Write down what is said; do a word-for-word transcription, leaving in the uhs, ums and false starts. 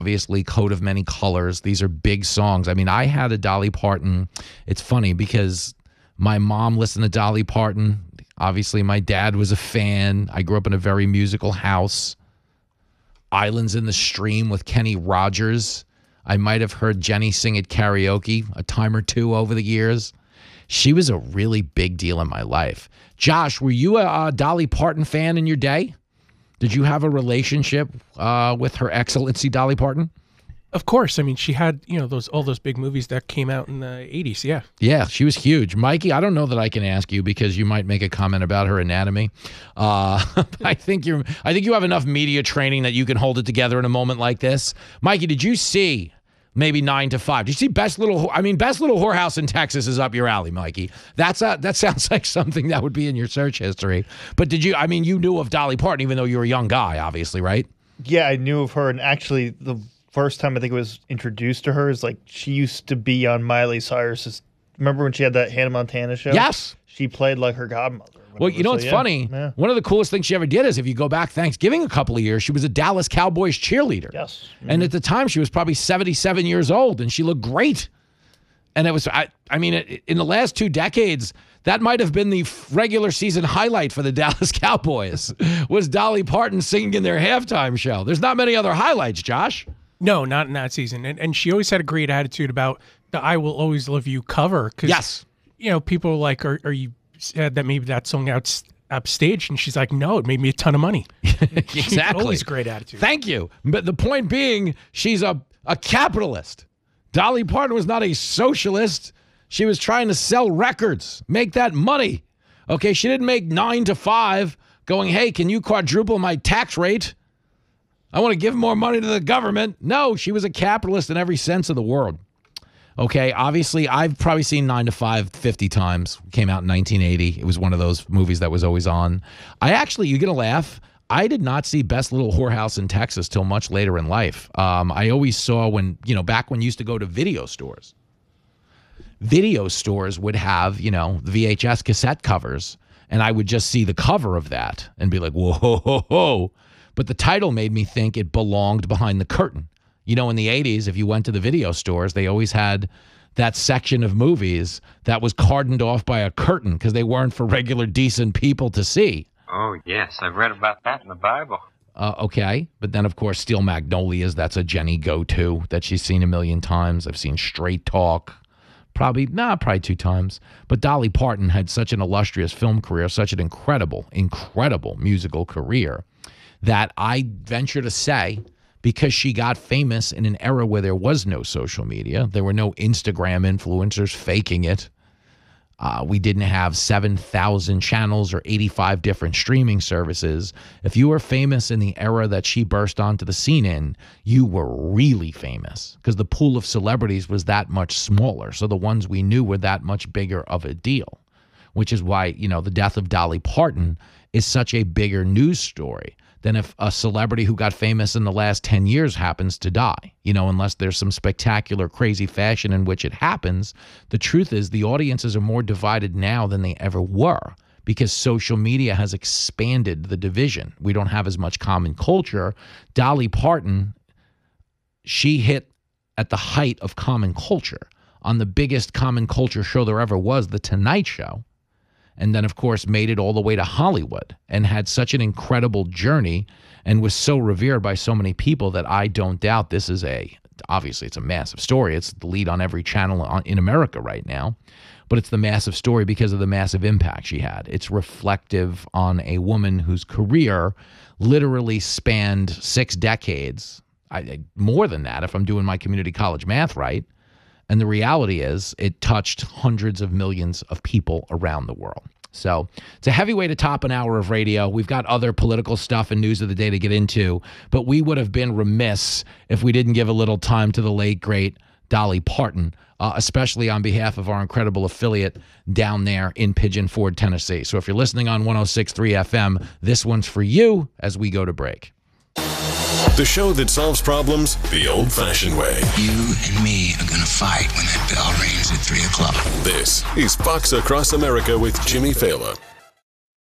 obviously Coat of Many Colors. These are big songs. I mean, I had a Dolly Parton. It's funny because my mom listened to Dolly Parton. Obviously, my dad was a fan. I grew up in a very musical house. Islands in the Stream with Kenny Rogers. I might have heard Jenny sing at karaoke a time or two over the years. She was a really big deal in my life. Josh, were you a, a Dolly Parton fan in your day? Did you have a relationship uh, with Her Excellency Dolly Parton? Of course. I mean, she had, you know, those all those big movies that came out in the eighties, yeah. Yeah, she was huge. Mikey, I don't know that I can ask you because you might make a comment about her anatomy. Uh, I think you're I think you have enough media training that you can hold it together in a moment like this. Mikey, did you see maybe nine to five? Did you see Best Little I mean, Best Little Whorehouse in Texas is up your alley, Mikey. That's a, that sounds like something that would be in your search history. But did you I mean, you knew of Dolly Parton even though you were a young guy, obviously, right? Yeah, I knew of her, and actually the first time I think it was introduced to her is like she used to be on Miley Cyrus's. Remember when she had that Hannah Montana show? Yes. She played like her godmother. Well, you know what's so, yeah, funny? Yeah. One of the coolest things she ever did is if you go back Thanksgiving a couple of years, she was a Dallas Cowboys cheerleader. Yes. Mm-hmm. And at the time, she was probably seventy-seven years old, and she looked great. And it was, I, I mean, in the last two decades, that might have been the regular season highlight for the Dallas Cowboys, was Dolly Parton singing in their halftime show. There's not many other highlights, Josh. No, not in that season. And and she always had a great attitude about the "I Will Always Love You" cover. Cause, yes. You know, people were like, are, are you sad that maybe that song out upstage? And she's like, no, it made me a ton of money. Exactly. Always great attitude. Thank you. But the point being, she's a, a capitalist. Dolly Parton was not a socialist. She was trying to sell records, make that money. Okay, she didn't make nine to five going, hey, can you quadruple my tax rate? I want to give more money to the government. No, she was a capitalist in every sense of the word. Okay, obviously, I've probably seen nine to five fifty times. It came out in nineteen eighty. It was one of those movies that was always on. I actually, you're going to laugh, I did not see Best Little Whorehouse in Texas till much later in life. Um, I always saw when, you know, back when you used to go to video stores. Video stores would have, you know, the V H S cassette covers, and I would just see the cover of that and be like, whoa, ho, ho, ho. But the title made me think it belonged behind the curtain. You know, in the eighties, if you went to the video stores, they always had that section of movies that was cordoned off by a curtain because they weren't for regular, decent people to see. Oh, yes. I've read about that in the Bible. Uh, okay. But then, of course, Steel Magnolias, that's a Jenny go-to that she's seen a million times. I've seen Straight Talk. Probably, nah, probably two times. But Dolly Parton had such an illustrious film career, such an incredible, incredible musical career that I venture to say, because she got famous in an era where there was no social media, there were no Instagram influencers faking it. Uh, we didn't have seven thousand channels or eighty-five different streaming services. If you were famous in the era that she burst onto the scene in, you were really famous because the pool of celebrities was that much smaller. So the ones we knew were that much bigger of a deal, which is why, you know, the death of Dolly Parton is such a bigger news story than if a celebrity who got famous in the last ten years happens to die. You know, unless there's some spectacular, crazy fashion in which it happens. The truth is the audiences are more divided now than they ever were because social media has expanded the division. We don't have as much common culture. Dolly Parton, she hit at the height of common culture on the biggest common culture show there ever was, The Tonight Show. And then, of course, made it all the way to Hollywood and had such an incredible journey and was so revered by so many people that I don't doubt this is a, obviously it's a massive story. It's the lead on every channel on, in America right now. But it's the massive story because of the massive impact she had. It's reflective on a woman whose career literally spanned six decades, I, more than that if I'm doing my community college math right. And the reality is it touched hundreds of millions of people around the world. So it's a heavy way to top an hour of radio. We've got other political stuff and news of the day to get into, but we would have been remiss if we didn't give a little time to the late, great Dolly Parton, uh, especially on behalf of our incredible affiliate down there in Pigeon Forge, Tennessee. So if you're listening on one oh six point three F M, this one's for you as we go to break. The show that solves problems the old-fashioned way. You and me are going to fight when that bell rings at three o'clock. This is Fox Across America with Jimmy Fallon.